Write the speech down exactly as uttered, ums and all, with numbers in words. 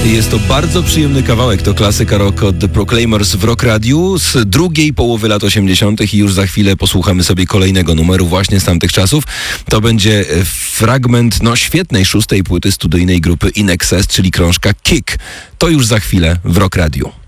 Jest to bardzo przyjemny kawałek, to klasyka rock od The Proclaimers w Rock Radiu z drugiej połowy lat osiemdziesiątych i już za chwilę posłuchamy sobie kolejnego numeru właśnie z tamtych czasów. To będzie fragment no świetnej szóstej płyty studyjnej grupy In Excess, czyli krążka Kick. To już za chwilę w Rock Radiu.